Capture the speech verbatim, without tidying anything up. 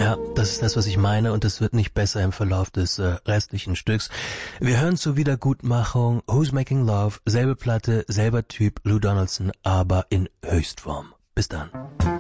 Ja, das ist das, was ich meine, und es wird nicht besser im Verlauf des äh, restlichen Stücks. Wir hören zur Wiedergutmachung Who's Making Love, selbe Platte, selber Typ, Lou Donaldson, aber in Höchstform. Bis dann.